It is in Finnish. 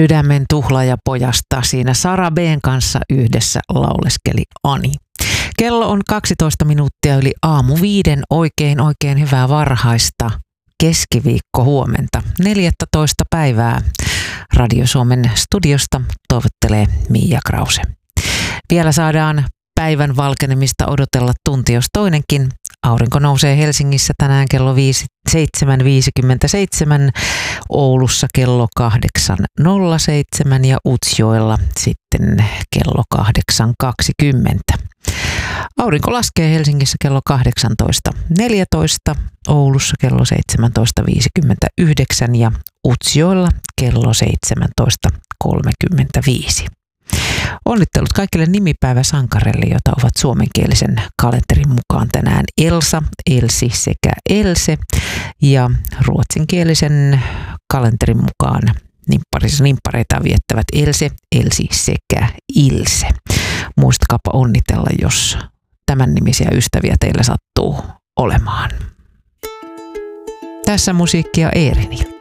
Sydämen tuhlaajapojasta siinä Sara B:n kanssa yhdessä lauleskeli Ani. Kello on 12 minuuttia yli aamu 5. Oikein hyvää varhaista keskiviikko huomenta. 14. päivää Radio Suomen studiosta toivottelee Miia Krause. Vielä saadaan päivän valkenemista odotella tunti jos toinenkin. Aurinko nousee Helsingissä tänään kello 7.57, Oulussa kello 8.07 ja Utsjoella sitten kello 8.20. Aurinko laskee Helsingissä kello 18.14, Oulussa kello 17.59 ja Utsjoella kello 17.35. Onnittelut kaikille nimipäiväsankareille, joita ovat suomenkielisen kalenterin mukaan tänään Elsa, Elsi sekä Else ja ruotsinkielisen kalenterin mukaan nimppareita viettävät Else, Elsi sekä Ilse. Muistakaapa onnitella, jos tämän nimisiä ystäviä teillä sattuu olemaan. Tässä musiikkia Eeriniltä.